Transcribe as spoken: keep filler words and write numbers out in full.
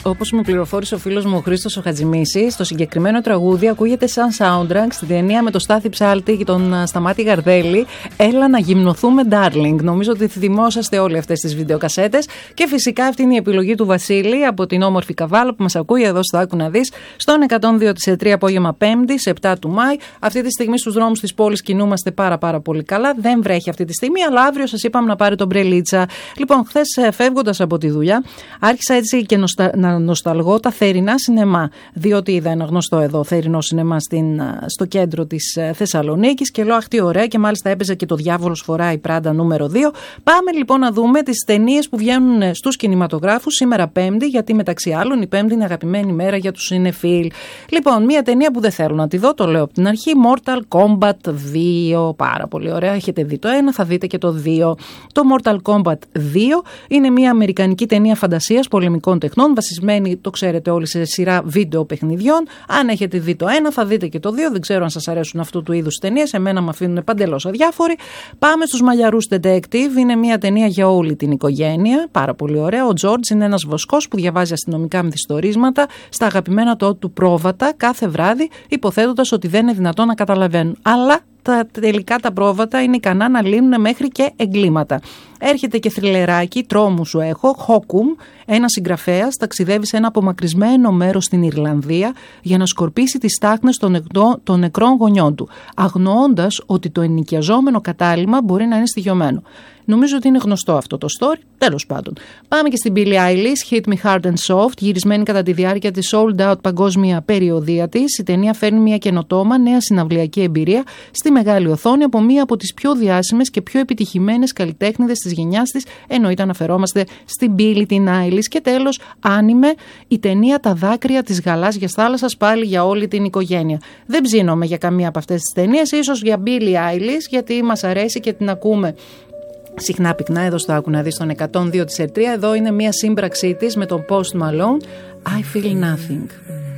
όπως μου πληροφόρησε ο φίλος μου ο Χρήστος ο Χατζημίσης, το συγκεκριμένο τραγούδι ακούγεται σαν soundtrack στην ταινία με τον Στάθη Ψάλτη και τον Σταμάτη Γαρδέλη. Έλα να γυμνοθούμε, darling. Νομίζω ότι θυμόσαστε όλοι αυτές τις βιντεοκασέτες. Και φυσικά αυτή είναι η επιλογή του Βασίλη από την όμορφη Καβάλα που μας ακούει εδώ στο Άκου να δεις, στον εκατόν δύο της ΕΤΡΙ απόγευμα Πέμπτη, επτά του Μάη. Αυτή τη στιγμή στους δρόμους της πόλης κινούμαστε πάρα πάρα πολύ καλά. Δεν βρέχει αυτή τη στιγμή, αλλά αύριο σας είπαμε να πάρει τον μπρελίτσα. Λοιπόν, χθες φεύγοντας από τη δουλειά, άρχισα έτσι και νοστα... να νοσταλγώ τα θερινά σινεμά. Διότι είδα ένα γνωστό εδώ θερινό σινεμά στην... στο κέντρο της Θεσσαλονίκης και λέω αχ τι ωραία, και μάλιστα έπαιζε και το Διάβολος φοράει Πράντα νούμερο δύο. Πάμε λοιπόν να δούμε τις ταινίες που βγαίνουν στους κινηματογράφους σήμερα Πέμπτη, γιατί μεταξύ άλλων η Πέμπτη είναι αγαπημένη μέρα για τους σινεφίλ. Λοιπόν, μια ταινία που δεν θέλω να τη δω, το λέω από την αρχή, Mortal Kombat δύο. Πάρα πολύ ωραία. Έχετε δει το ένα, θα δείτε και το δύο. Το Mortal Kombat δύο είναι μια αμερικανική ταινία φαντασίας πολεμικών τεχνών, βασισμένη, το ξέρετε όλοι, σε σειρά βίντεο παιχνιδιών. Αν έχετε δει το ένα, θα δείτε και το δύο. Δεν ξέρω αν σας αρέσουν αυτού του είδους ταινίες. Εμένα με αφήνουν παντελώς αδιάφοροι. Πάμε στους Μαλλιαρούς Detective. Είναι μια ταινία για όλη την οικογένεια. Πάρα πολύ ωραία. Ο Τζόρτζ είναι ένας βοσκός που διαβάζει αστυνομικά μυθιστορίσματα στα αγαπημένα του πρόβατα κάθε βράδυ, υποθέτοντας ότι δεν είναι δυνατόν να καταλαβαίνουν. Αλλά τα τελικά τα πρόβατα είναι ικανά να λύνουν μέχρι και εγκλήματα. Έρχεται και θριλεράκι, τρόμου σου έχω, Χόκουμ, ένας συγγραφέας ταξιδεύει σε ένα απομακρυσμένο μέρος στην Ιρλανδία για να σκορπίσει τις στάχνες των, νεκρό, των νεκρών γονιών του, αγνοώντας ότι το ενοικιαζόμενο κατάλημα μπορεί να είναι στοιχειωμένο. Νομίζω ότι είναι γνωστό αυτό το story. Τέλος πάντων. Πάμε και στην Billie Eilish, Hit Me Hard and Soft, gυρισμένη κατά τη διάρκεια της sold out παγκόσμια περιοδία της. Η ταινία φέρνει μια καινοτόμα νέα συναυλιακή εμπειρία στη μεγάλη οθόνη από μία από τις πιο διάσημες και πιο επιτυχημένες καλλιτέχνηδες της γενιάς της. Εννοείται αναφερόμαστε στην Billie την Eilish. Και τέλος, άνιμε, η ταινία Τα δάκρυα της γαλάζιας θάλασσας, πάλι για όλη την οικογένεια. Δεν ψήνομαι για καμία από αυτές τις ταινίες, ίσως για Billie Eilish, γιατί μας αρέσει και την ακούμε συχνά πυκνά εδώ στο Άκου να δεις στον εκατόν δύο της ΕΤΡΙ. Εδώ είναι μια σύμπραξή της με τον Post Malone, I Feel Nothing.